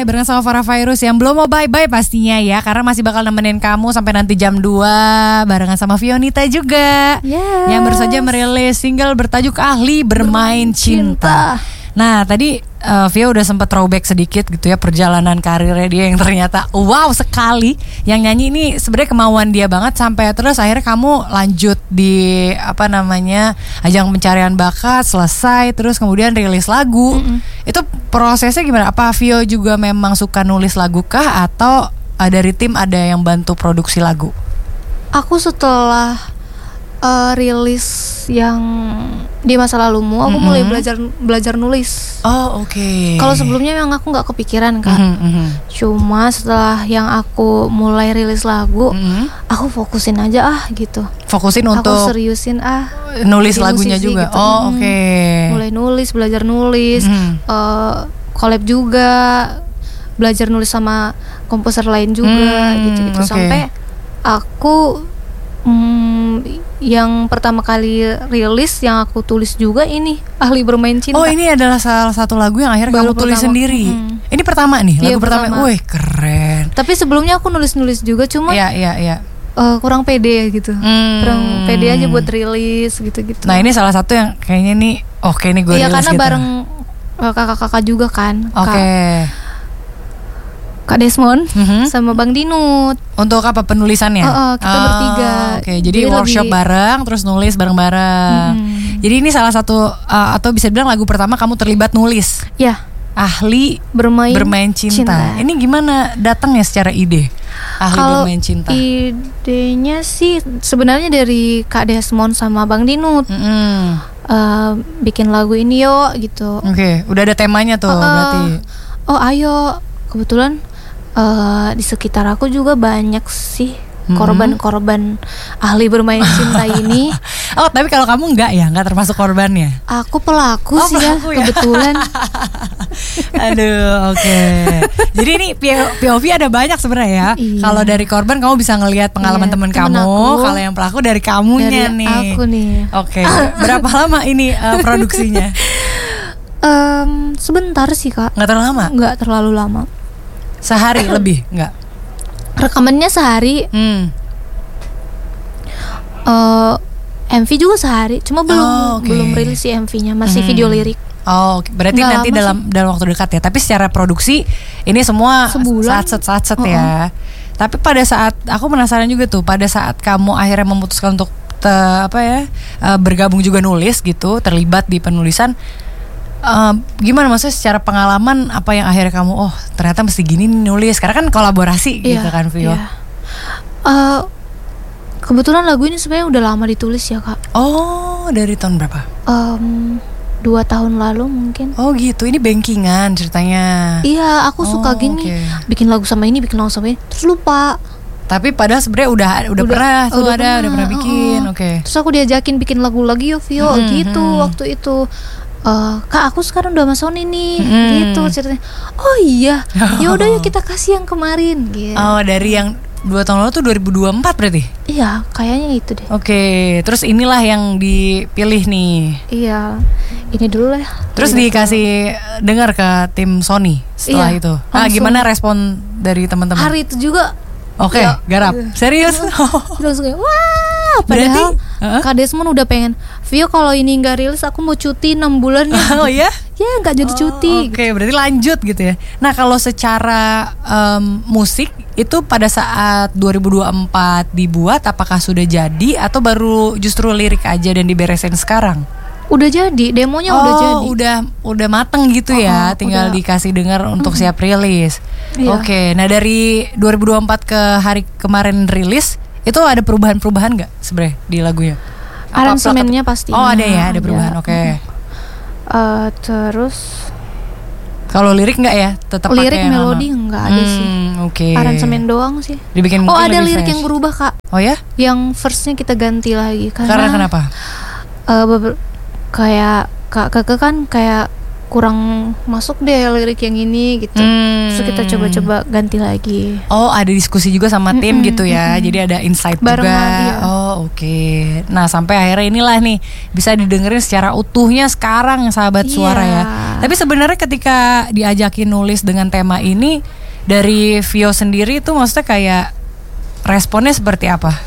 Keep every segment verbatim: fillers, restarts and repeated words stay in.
bareng sama Farah Fairuz yang belum mau bye-bye pastinya ya, karena masih bakal nemenin kamu sampai nanti jam dua barengan sama Fionita juga. Yes. Yang baru saja merilis single bertajuk Ahli Bermain, Bermain Cinta. Cinta. Nah tadi uh, Vio udah sempet throwback sedikit gitu ya perjalanan karirnya dia yang ternyata wow sekali. Yang nyanyi ini sebenarnya kemauan dia banget sampai terus akhirnya kamu lanjut di apa namanya ajang pencarian bakat, selesai terus kemudian rilis lagu. Mm-hmm. Itu prosesnya gimana? Apa Vio juga memang suka nulis lagu kah atau uh, dari tim ada yang bantu produksi lagu? Aku setelah uh, rilis yang di masa lalumu, aku mm-hmm. mulai belajar belajar nulis. Oh oke. Okay. Kalau sebelumnya memang aku nggak kepikiran kan. Mm-hmm. Cuma setelah yang aku mulai rilis lagu, mm-hmm. aku fokusin aja ah gitu. Fokusin untuk. Aku seriusin ah. Nulis lagunya musisi, juga. Gitu. Oh oke. Okay. Mulai nulis, belajar nulis, mm-hmm. uh, collab juga, belajar nulis sama komposer lain juga, mm, gitu-gitu okay. Sampai aku Hmm, yang pertama kali rilis yang aku tulis juga ini Ahli Bermain Cinta. Oh ini adalah salah satu lagu yang akhirnya Baru kamu tulis pertama. sendiri. Hmm. Ini pertama nih lagu iya, pertama. Wih keren. Tapi sebelumnya aku nulis-nulis juga cuma. Iya iya iya. Uh, kurang pede gitu. Hmm. Kurang pede aja buat rilis gitu-gitu. Nah ini salah satu yang kayaknya nih, oh kayak ini gue iya, rilis. Iya karena gitu. bareng uh, kakak-kakak juga kan. Oke. Okay. Kak Desmond mm-hmm. sama Bang Dinut. Untuk apa penulisannya? Oh, oh kita oh, bertiga. Oke, okay. jadi, jadi workshop lebih... bareng, terus nulis bareng-bareng. Hmm. Jadi ini salah satu uh, atau bisa bilang lagu pertama kamu terlibat nulis. Ya. Ahli Bermain, bermain cinta. cinta. Ini gimana datangnya secara ide? Ahli Kalo Bermain Cinta. Idenya sih sebenarnya dari Kak Desmond sama Bang Dinut. Mm-hmm. Uh, bikin lagu ini yuk gitu. Oke, okay. Udah ada temanya tuh uh, berarti. Oh ayo, kebetulan. Uh, di sekitar aku juga banyak sih mm-hmm. korban-korban ahli bermain cinta ini. Oh tapi kalau kamu enggak ya, enggak termasuk korbannya? Aku pelaku oh, sih pelaku ya, ya kebetulan. Aduh, oke. Okay. Jadi ini P O V ada banyak sebenarnya ya. Iya. Kalau dari korban kamu bisa ngelihat pengalaman iya, teman kamu. Kalau yang pelaku dari kamunya dari nih. Aku nih. Oke. Okay. Berapa lama ini uh, produksinya? Um, sebentar sih kak. Nggak terlalu lama? Nggak terlalu lama. Sehari lebih enggak? Rekamannya sehari. Hmm. Uh, M V juga sehari. Cuma belum oh, okay. belum rilis sih M V-nya, masih hmm. video lirik. Oh, berarti Nggak nanti dalam sih. dalam waktu dekat ya. Tapi secara produksi ini semua satset-satset uh-uh. ya. Tapi pada saat aku penasaran juga tuh, pada saat kamu akhirnya memutuskan untuk te, apa ya uh, bergabung juga nulis gitu, terlibat di penulisan. Uh, gimana maksudnya secara pengalaman apa yang akhirnya kamu oh ternyata mesti gini nulis karena kan kolaborasi yeah, gitu kan Vio. Yeah. Uh, kebetulan lagu ini sebenarnya udah lama ditulis ya kak. Oh dari tahun berapa? Um, dua tahun lalu mungkin. Oh gitu, ini bankingan ceritanya. Iya aku oh, suka gini okay. bikin lagu sama ini bikin lagu sama ini terus lupa. Tapi padahal sebenarnya udah udah, udah pernah tuh udah ada pernah, udah pernah bikin. uh, uh. Oke. Okay. Terus aku diajakin bikin lagu lagi yo Vio hmm, gitu hmm. waktu itu. Uh, Kak aku sekarang udah sama Sony nih hmm. gitu ceritanya. Oh iya ya udah yuk kita kasih yang kemarin gitu. Oh dari yang dua tahun lalu tuh dua ribu dua puluh empat berarti? Iya kayaknya itu deh. Oke okay. Terus inilah yang dipilih nih. Iya ini dulu lah. Terus dulu dikasih dulu. dengar ke tim Sony setelah iya, itu ah, gimana respon dari teman-teman? Hari itu juga. Oke okay, ya, garap iya. Serius? Langsung kayak wah padahal berarti, uh-huh. Kak Desmond udah pengen Vio kalau ini gak rilis aku mau cuti enam bulan ya. Oh ya? Ya gak jadi oh, cuti. Oke okay, gitu. Berarti lanjut gitu ya. Nah kalau secara um, musik itu pada saat dua ribu dua puluh empat dibuat apakah sudah jadi atau baru justru lirik aja dan diberesin sekarang? Udah jadi, demonya oh, udah jadi. udah udah mateng gitu oh, ya, tinggal udah. Dikasih dengar untuk mm-hmm. siap rilis. Iya. Oke, okay, nah dari dua ribu dua puluh empat ke hari kemarin rilis itu ada perubahan-perubahan nggak sebenarnya di lagunya? Aransemennya pasti. Oh ada ya, ada perubahan. Oke. Okay. Uh, terus kalau lirik nggak ya? Tetap pakai lirik melodi nggak ada hmm, sih. Oke. Okay. Aransemen doang sih. Dibikin oh ada lirik fresh. yang berubah kak. Oh ya? Yang verse-nya kita ganti lagi karena. Karena kenapa? Uh, beber- kayak kak kakak kan kayak kurang masuk deh lirik yang ini gitu. Hmm. Terus kita coba-coba ganti lagi. Oh, ada diskusi juga sama tim mm-mm, gitu ya. Mm-mm. Jadi ada insight barengan, juga. Iya. Oh, oke. Okay. Nah, sampai akhirnya inilah nih bisa didengerin secara utuhnya sekarang Sahabat yeah. Suara ya. Tapi sebenarnya ketika diajakin nulis dengan tema ini dari Vio sendiri itu maksudnya kayak responnya seperti apa?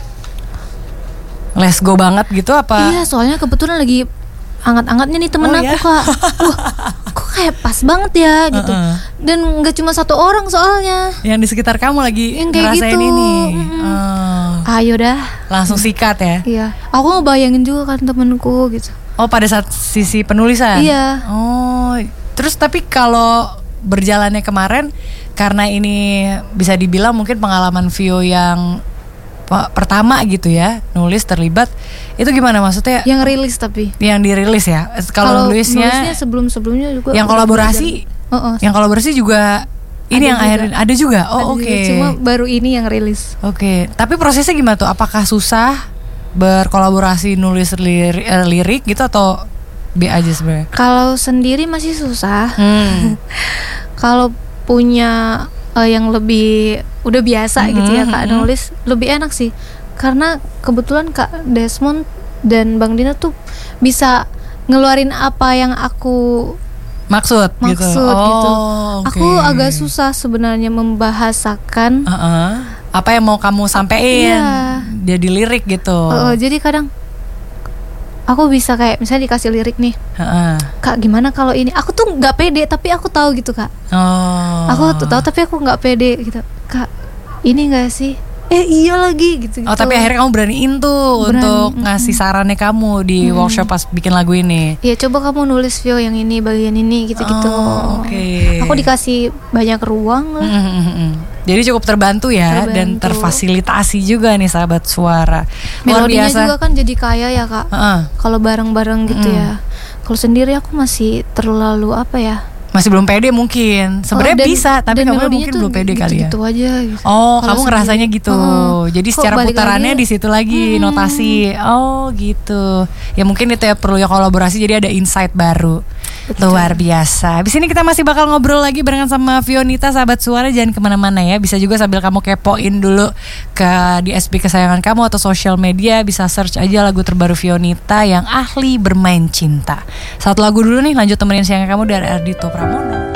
Let's go banget gitu apa? Iya, soalnya kebetulan lagi anget-angetnya nih temen oh, aku ya? Kak. Wah, kok kayak pas banget ya gitu. Uh-uh. Dan nggak cuma satu orang soalnya. Yang di sekitar kamu lagi yang kayak ngerasain gitu. ini. Mm-hmm. Uh. Ayo dah. Langsung sikat ya. Iya. Aku ngebayangin juga kan temenku gitu. Oh, pada saat sisi penulisan. Iya. Oh, terus tapi kalau berjalannya kemarin karena ini bisa dibilang mungkin pengalaman Vio yang pertama gitu ya, nulis terlibat. Itu gimana maksudnya? Yang rilis tapi. Yang dirilis ya. Kalau nulisnya, nulisnya sebelum-sebelumnya juga. Yang kolaborasi. Uh-uh. Yang kolaborasi juga ini yang akhirnya ada juga. Oh, oke. Okay. Cuma baru ini yang rilis. Oke. Okay. Tapi prosesnya gimana tuh? Apakah susah berkolaborasi nulis lirik, uh, lirik gitu atau B aja sebenarnya? Kalau sendiri masih susah. Hmm. Kalau punya uh, yang lebih udah biasa mm-hmm, gitu ya Kak mm-hmm. nulis lebih enak sih. Karena kebetulan Kak Desmond dan Bang Dina tuh bisa ngeluarin apa yang aku maksud, maksud gitu. gitu. Oh, okay. Aku agak susah sebenarnya membahasakan uh-uh. apa yang mau kamu sampein. Iya. Jadi lirik gitu. Uh, jadi kadang aku bisa kayak misalnya dikasih lirik nih, uh-uh. Kak gimana kalau ini? Aku tuh nggak pede tapi aku tahu gitu Kak. Oh. Aku tuh tahu tapi aku nggak pede gitu. Kak ini nggak sih? Eh iya lagi gitu, gitu. Oh tapi akhirnya kamu beraniin tuh Berani. Untuk ngasih sarannya kamu di hmm. workshop pas bikin lagu ini. Iya coba kamu nulis Vio yang ini bagian ini gitu-gitu. Oh, oke. Okay. Aku dikasih banyak ruang lah. Mm-hmm. Jadi cukup terbantu ya. Terbantu. Dan terfasilitasi juga nih Sahabat Suara. Luar melodinya biasa. Juga kan jadi kaya ya Kak. Uh-uh. Kalau bareng-bareng gitu mm. ya. Kalau sendiri aku masih terlalu apa ya? Masih belum pede mungkin. Sebenarnya oh, bisa, tapi kamu mungkin belum pede gitu, kali ya. Gitu aja. Gitu. Oh, kalo kamu ngerasanya sendiri. Gitu. Uh, Jadi secara putarannya di situ lagi hmm. notasi. Oh, gitu. Ya mungkin itu ya perlu ya kolaborasi. Jadi ada insight baru. Betul. Luar biasa. Abis ini kita masih bakal ngobrol lagi barengan sama Vionita Sahabat Suara. Jangan kemana-mana ya. Bisa juga sambil kamu kepoin dulu ke di S B kesayangan kamu atau sosial media. Bisa search aja lagu terbaru Vionita yang ahli bermain cinta. Satu lagu dulu nih, lanjut temenin siang kamu dari Ardhito Pramono.